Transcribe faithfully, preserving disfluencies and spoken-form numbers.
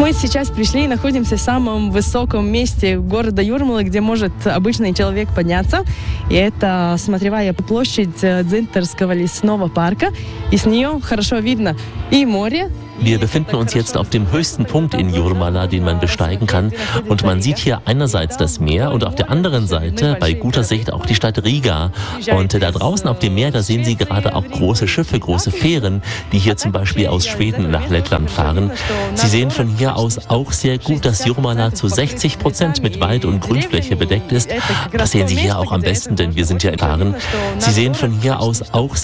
Мы сейчас пришли и находимся в самом высоком месте города Юрмалы, где может обычный человек подняться. И это смотревая площадь Дзинтерского лесного парка. И с нее хорошо видно и море. Wir befinden uns jetzt auf dem höchsten Punkt in Jurmala, den man besteigen kann. Und man sieht hier einerseits das Meer und auf der anderen Seite bei guter Sicht auch die Stadt Riga. Und da draußen auf dem Meer, da sehen Sie gerade auch große Schiffe, große Fähren, die hier zum Beispiel aus Schweden nach Lettland fahren. Sie sehen von hier aus auch sehr gut, dass Jurmala zu sechzig Prozent mit Wald und Grünfläche bedeckt ist. Das sehen Sie hier auch am besten, denn wir sind ja erfahren. Sie sehen von hier aus auch